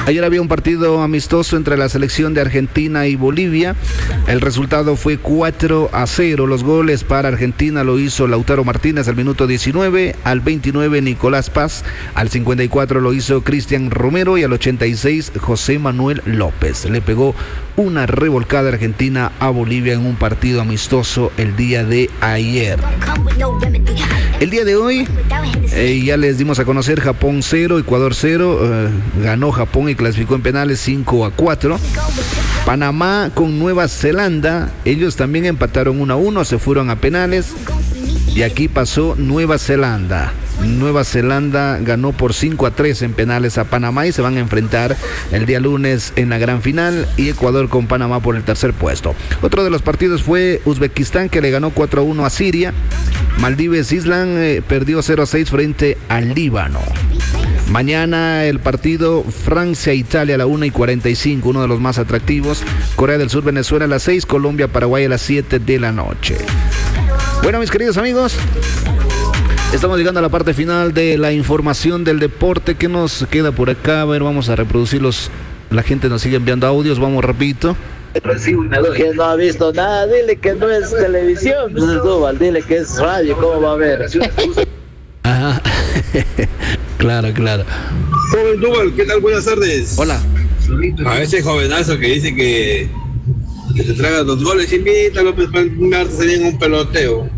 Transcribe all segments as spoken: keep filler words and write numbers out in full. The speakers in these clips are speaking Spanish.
Ayer había un partido amistoso entre la selección de Argentina y Bolivia. El resultado fue cuatro a cero. Los goles para Argentina lo hizo Lautaro Martínez al minuto diecinueve, al veintinueve Nicolás Paz, al cincuenta y cuatro lo hizo Cristian Romero y al ochenta y seis José Manuel López. Le pegó una revolcada Argentina a Bolivia en un partido amistoso el día de ayer. El día de hoy eh, ya les dimos a conocer Japón cero, Ecuador cero, eh, ganó Japón y clasificó en penales cinco a cuatro. Panamá con Nueva Zelanda, ellos también empataron uno a uno, se fueron a penales y aquí pasó Nueva Zelanda. Nueva Zelanda ganó por cinco a tres en penales a Panamá y se van a enfrentar el día lunes en la gran final, y Ecuador con Panamá por el tercer puesto. Otro de los partidos fue Uzbekistán, que le ganó cuatro a uno a Siria. Maldives Island eh, perdió cero a seis frente al Líbano. Mañana el partido Francia-Italia a la una y cuarenta y cinco, uno de los más atractivos. Corea del Sur, Venezuela a las seis, Colombia-Paraguay a las siete de la noche. Bueno, mis queridos amigos, estamos llegando a la parte final de la información del deporte. ¿Qué nos queda por acá? A ver, vamos a reproducirlos. La gente nos sigue enviando audios, vamos rapidito. Que no ha visto nada, dile que no es televisión, pues es Duval, dile que es radio, ¿cómo va a ver? Ajá. Claro, claro. Joven Duval, ¿qué tal? Buenas tardes. Hola. A ese jovenazo que dice que, que se traga dos goles, invítalo pues para un martes en un peloteo.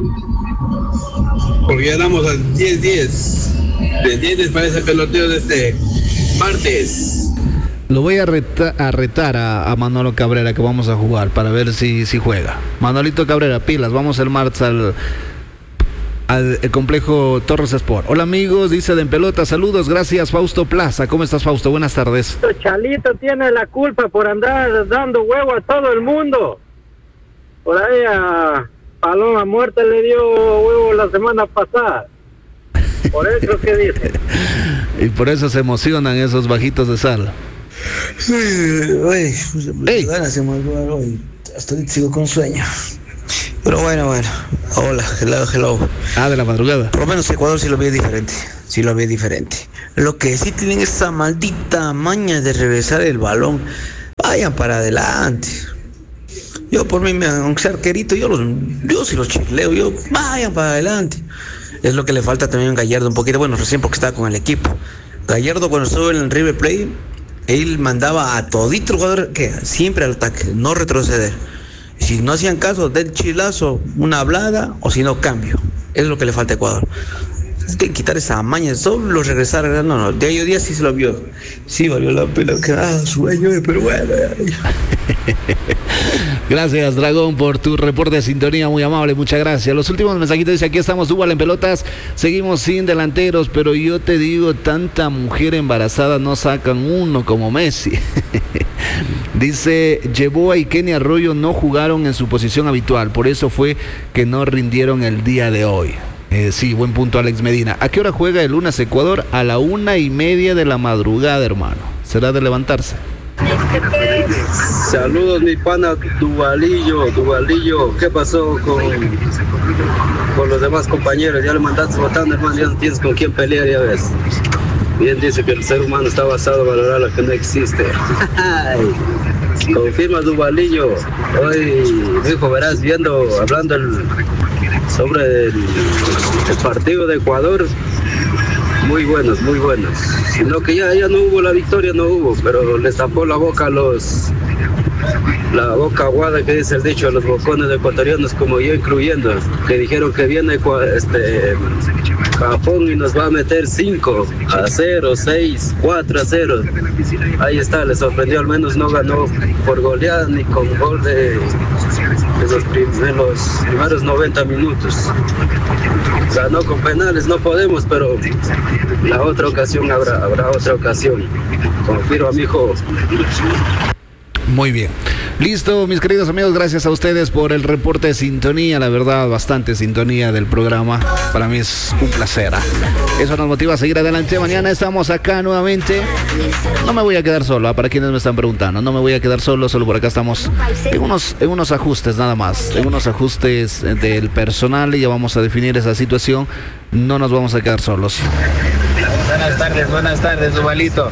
Porque ya damos al diez diez. ¿Me entiendes? Para ese peloteo de este martes. Lo voy a, reta, a retar a, a Manolo Cabrera, que vamos a jugar para ver si, si juega. Manolito Cabrera, pilas, vamos el martes al, al complejo Torres Sport. Hola amigos, dice de en pelota, saludos, gracias Fausto Plaza. ¿Cómo estás, Fausto? Buenas tardes. Chalito tiene la culpa por andar dando huevo a todo el mundo. Por ahí a Paloma Muerta le dio huevo la semana pasada. Por eso que dice. Y por eso se emocionan esos bajitos de sal. Uy, hey. Ganas de madrugar hoy. Hasta ahorita sigo con sueño. Pero bueno, bueno. Hola, hello, hello. Ah, de la madrugada. Por lo menos Ecuador sí lo ve diferente. Sí lo ve diferente. Lo que sí tienen esa maldita maña de regresar el balón. Vayan para adelante. Yo por mí, aunque sea arquerito, yo los, yo sí los chileo. Yo, vayan para adelante. Es lo que le falta también a Gallardo un poquito. Bueno, recién porque estaba con el equipo. Gallardo cuando estuvo en el River Plate, él mandaba a todito el jugador que siempre al ataque, no retroceder. Si no hacían caso del chilazo, una hablada, o si no, cambio. Es lo que le falta a Ecuador. Es que quitar esa maña, solo regresar, no, no, de ahí día sí se lo vio. Sí valió la pena, que ah, sueño, pero bueno. Gracias, Dragón, por tu reporte de sintonía, muy amable, muchas gracias. Los últimos mensajitos dice, aquí estamos, Duval en pelotas, seguimos sin delanteros, pero yo te digo, tanta mujer embarazada no sacan uno como Messi. Dice, Yeboah y Kenny Arroyo no jugaron en su posición habitual, por eso fue que no rindieron el día de hoy. Eh, sí, buen punto, Alex Medina. ¿A qué hora juega el lunes Ecuador? A la una y media de la madrugada, hermano. Será de levantarse. Saludos mi pana Duvalillo, Duvalillo, ¿qué pasó con, con los demás compañeros? Ya le mandaste votando, hermano, ya no tienes con quién pelear, ya ves. Bien dice que el ser humano está basado en valorar lo que no existe. Confirma Duvalillo. Hoy, hijo, verás, viendo, hablando el, sobre el, el partido de Ecuador. Muy buenos, muy buenos. Sino que ya, ya no hubo la victoria, no hubo, pero les tapó la boca a los... La boca aguada que dice el dicho a los bocones ecuatorianos, como yo incluyendo, que dijeron que viene este, Japón y nos va a meter cinco a cero, seis, cuatro a cero. Ahí está, les sorprendió, al menos no ganó por goleada ni con gol de, de, los, prim, de los primeros noventa minutos. Ganó con penales, no podemos, pero la otra ocasión habrá, habrá otra ocasión. Confío a mi hijo. Muy bien. Listo, mis queridos amigos, gracias a ustedes por el reporte de sintonía, la verdad, bastante sintonía del programa. Para mí es un placer. Eso nos motiva a seguir adelante. Mañana estamos acá nuevamente. No me voy a quedar solo, para quienes me están preguntando. No me voy a quedar solo, solo por acá estamos en unos, en unos ajustes nada más. En unos ajustes del personal y ya vamos a definir esa situación. No nos vamos a quedar solos. Buenas tardes, buenas tardes, Duvalito.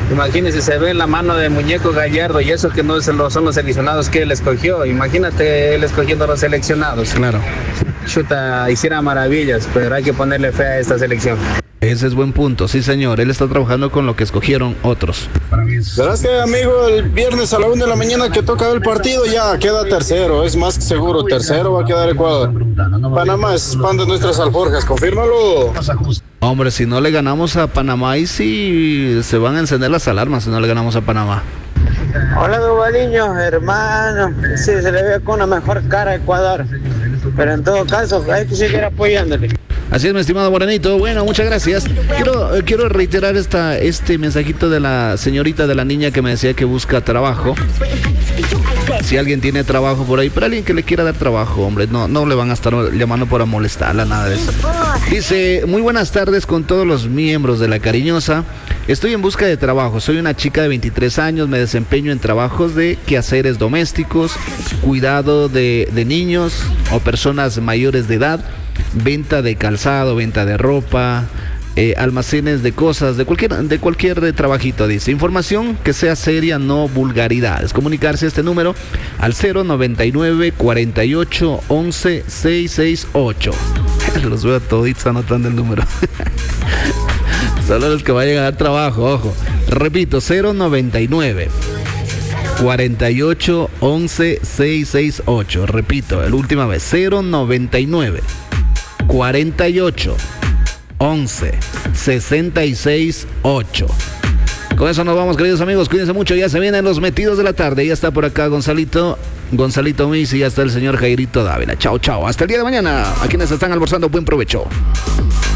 Imagínese, se ve en la mano del muñeco Gallardo y eso que no es lo- son los seleccionados que él escogió. Imagínate él escogiendo a los seleccionados. Claro. Chuta, hiciera maravillas, pero hay que ponerle fe a esta selección. Ese es buen punto, sí señor. Él está trabajando con lo que escogieron otros. Verás que, amigo, el viernes a la una de la mañana que toca el partido ya queda tercero, es más que seguro, tercero va a quedar Ecuador. Panamá es pan de nuestras alforjas, confírmalo. Hombre, si no le ganamos a Panamá, y sí se van a encender las alarmas si no le ganamos a Panamá. Hola, Duvaliño, hermano. Sí, se le ve con una mejor cara a Ecuador. Pero en todo caso, hay que seguir apoyándole. Así es, mi estimado Morenito. Bueno, muchas gracias. Quiero, eh, quiero reiterar esta, este mensajito de la señorita, de la niña que me decía que busca trabajo. Si alguien tiene trabajo por ahí, pero alguien que le quiera dar trabajo, hombre, no, no le van a estar llamando para molestarla, nada de eso. Dice, muy buenas tardes con todos los miembros de La Cariñosa. Estoy en busca de trabajo. Soy una chica de veintitrés años, me desempeño en trabajos de quehaceres domésticos, cuidado de, de niños o personas mayores de edad, venta de calzado, venta de ropa, eh, almacenes de cosas, de cualquier, de cualquier trabajito, dice. Información que sea seria, no vulgaridades. Comunicarse a este número al cero noventa y nueve, cuarenta y ocho, once, seiscientos sesenta y ocho. Los veo toditos anotando el número. Solo los que vayan a dar trabajo, ojo. Repito, cero noventa y nueve, cuarenta y ocho, once, seiscientos sesenta y ocho. Repito, la última vez, cero noventa y nueve, cuarenta y ocho, once, sesenta y seis, ocho. Con eso nos vamos, queridos amigos. Cuídense mucho. Ya se vienen los metidos de la tarde. Ya está por acá Gonzalito, Gonzalito Mis, y ya está el señor Jairito Dávila. Chao, chao. Hasta el día de mañana. A quienes están almorzando, buen provecho.